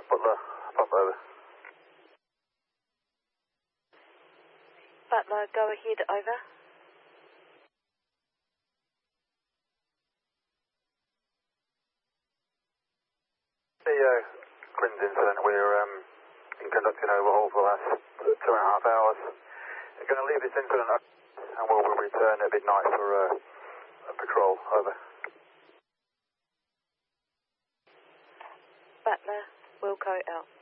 Butler, Papa over. Butler, go ahead, over. CEO, Quinn's incident. We're in conducting overhaul for the last 2.5 hours. We're going to leave this incident up and we'll return at midnight for a patrol. Over. Butler, Wilco out.